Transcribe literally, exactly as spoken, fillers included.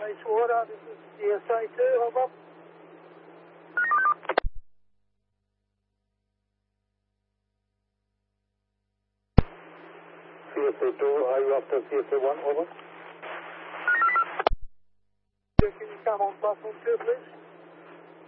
Water, this is C S A two, over. C S A two, are you after C S A one, over? Can you come on platform two, please?